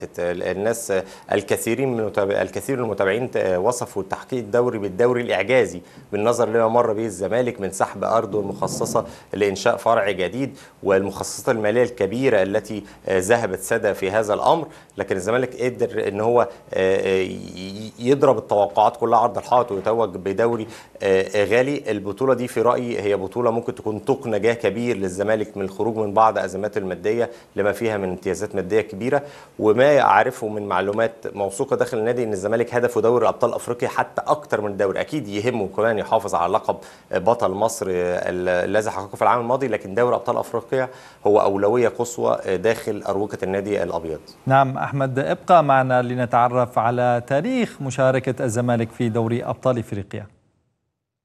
الناس الكثير من المتابعين وصفوا تحقيق الدوري بالدوري الإعجازي بالنظر لما مر به الزمالك من سحب أرضه المخصصة لإنشاء فرع جديد والمخصصات المالية الكبيرة التي ذهبت سدى في هذا الأمر. لكن الزمالك قدر أن هو يضرب التوقعات كلها عرض الحائط ويتوج بدوري غالي. البطولة دي في رأيي هي بطولة ممكن تكون طوق نجاة كبير للزمالك من الخروج من بعض أزمات المادية لما فيها من امتيازات مادية كبيرة. وما أعرفه من معلومات موثوقة داخل النادي أن الزمالك هدفه دوري أبطال أفريقيا حتى أكتر من دوري. أكيد يهمه كمان يحافظ على لقب بطل مصر الذي حققه في العام الماضي، لكن دوري أبطال أفريقيا هو أولوية قصوى داخل أروقة النادي الأبيض. نعم أحمد، ابقى معنا لنتعرف على تاريخ مشاركة الزمالك في دوري أبطال أفريقيا.